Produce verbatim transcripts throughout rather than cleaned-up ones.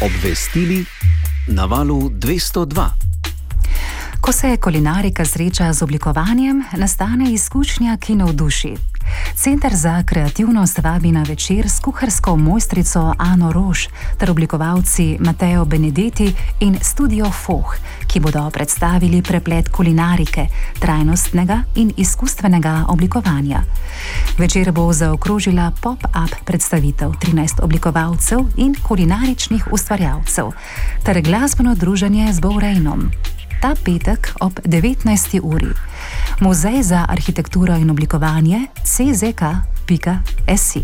Obvestili na valu dvesto dva. Ko se kulinarika sreča z oblikovanjem, nastane izkušnja, ki navduši. Center za kreativnost vabi na večer s kuharsko mojstrico Ano Roš ter oblikovalci Mateo Benedetti in Studio Foh, ki bodo predstavili preplet kulinarike, trajnostnega in izkustvenega oblikovanja. Večer bo zaokrožila pop-up predstavitev trinajst oblikovalcev in kulinaričnih ustvarjalcev ter glasbeno druženje z Bovrejnom. Ta petek ob devetnajsti uri. Muzej za arhitekturo in oblikovanje c z k pika s i.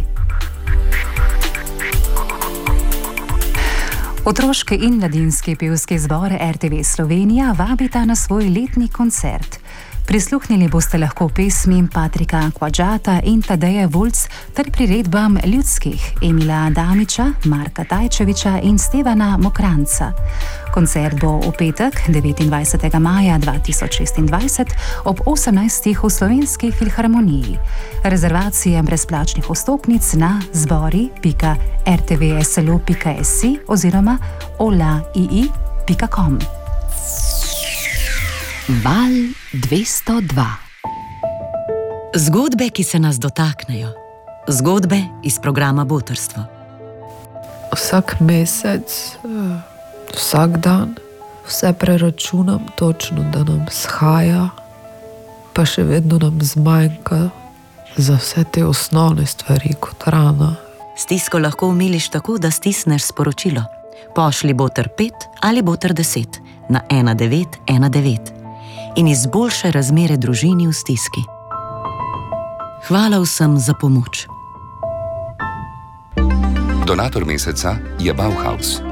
Otroški in mladinski pevski zbor R T V Slovenija vabita na svoj letni koncert. Prisluhnili boste lahko pesmim Patrika Kvadžata in Tadeje Vulc ter priredbam ljudskih Emila Damiča, Marka Tajčeviča in Stevana Mokranca. Koncert bo v petek, devetindvajsetega maja dva tisoč šestindvajset, ob osemnajstih v Slovenski filharmoniji. Rezervacije brezplačnih vstopnic na zbori pika r t v s l o pika s i oziroma olaii pika com. Val dvesto dva. Zgodbe, ki se nas dotaknejo. Zgodbe iz programa Botrstvo. Vsak mesec, vsak dan, vse preračunam točno, da nam shaja, pa še vedno nam zmanjka za vse te osnovne stvari kot hrana. Stisko lahko umiliš tako, da stisneš sporočilo. Pošli Botr pet ali Botr deset na ena devet ena devet in izboljšaj razmere družini v stiski. Hvala vsem za pomoč. Donator meseca je Bauhaus.